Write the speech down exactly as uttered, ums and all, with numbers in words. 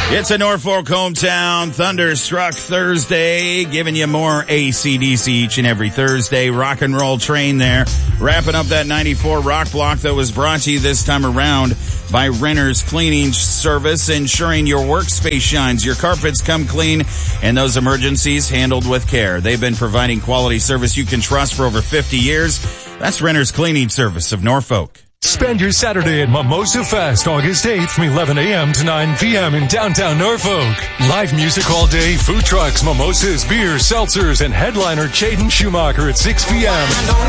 It's a Norfolk hometown thunderstruck Thursday, giving you more A C D C each and every Thursday. Rock and roll train there. Wrapping up that ninety-four rock block that was brought to you this time around by Renter's Cleaning Service, ensuring your workspace shines, your carpets come clean, and those emergencies handled with care. They've been providing quality service you can trust for over fifty years. That's Renter's Cleaning Service of Norfolk. Spend your Saturday at Mimosa Fest, August eighth from eleven a.m. to nine p.m. in downtown Norfolk. Live music all day, food trucks, mimosas, beers, seltzers, and headliner Chaden Schumacher at six p.m.